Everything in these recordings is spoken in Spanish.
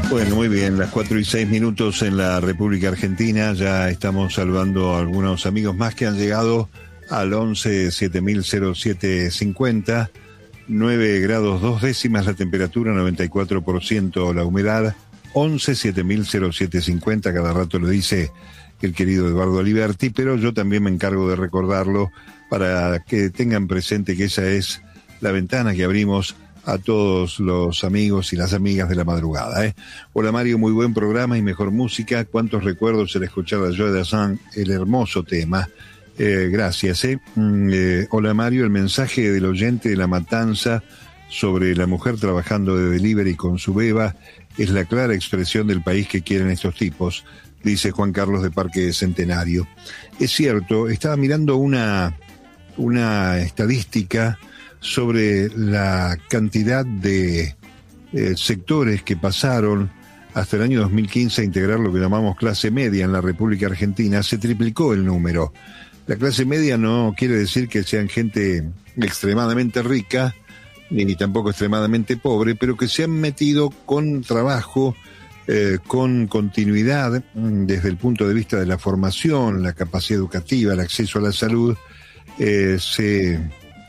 Bueno, muy bien, las 4:06 en la República Argentina. Ya estamos saludando a algunos amigos más que han llegado al 11 700750. 9 grados 2 décimas la temperatura, 94% la humedad. 11 700750, cada rato lo dice el querido Eduardo Aliberti, pero yo también me encargo de recordarlo para que tengan presente que esa es la ventana que abrimos a todos los amigos y las amigas de la madrugada, ¿eh? Hola Mario, muy buen programa y mejor música. Cuántos recuerdos el escuchar a Joe Dassin, el hermoso tema. Gracias, ¿eh? Hola Mario, el mensaje del oyente de La Matanza sobre la mujer trabajando de delivery con su beba es la clara expresión del país que quieren estos tipos, dice Juan Carlos de Parque Centenario. Es cierto, estaba mirando una estadística sobre la cantidad de sectores que pasaron hasta el año 2015 a integrar lo que llamamos clase media en la República Argentina. Se triplicó el número. La clase media no quiere decir que sean gente extremadamente rica, ni tampoco extremadamente pobre, pero que se han metido con trabajo, con continuidad, desde el punto de vista de la formación, la capacidad educativa, el acceso a la salud, se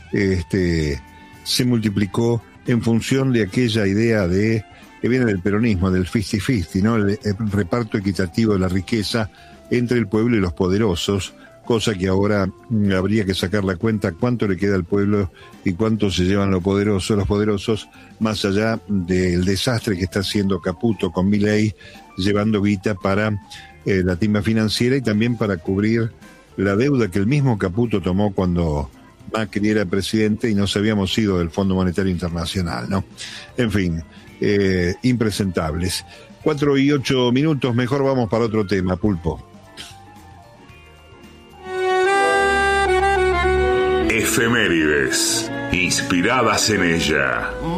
multiplicó en función de aquella idea que viene del peronismo, del 50-50, ¿no? El reparto equitativo de la riqueza entre el pueblo y los poderosos, cosa que ahora habría que sacar la cuenta cuánto le queda al pueblo y cuánto se llevan los poderosos, más allá del desastre que está haciendo Caputo con Milei, llevando guita para la timba financiera y también para cubrir la deuda que el mismo Caputo tomó cuando Macri era presidente y nos habíamos ido del Fondo Monetario Internacional, ¿no? En fin, impresentables. 4:08, mejor vamos para otro tema, Pulpo. Efemérides, inspiradas en ella.